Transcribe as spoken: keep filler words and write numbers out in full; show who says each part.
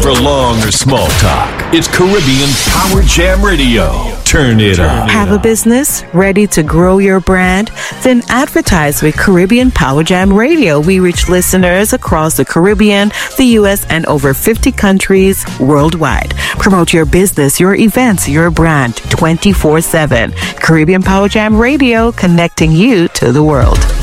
Speaker 1: for long or small talk. It's Caribbean Power Jam Radio. Turn it on.
Speaker 2: Have a business ready to grow your brand? Then advertise with Caribbean Power Jam Radio. We reach listeners across the Caribbean, the U S, and over fifty countries worldwide. Promote your business, your events, your brand twenty-four seven. Caribbean Power Jam Radio, connecting you to the world.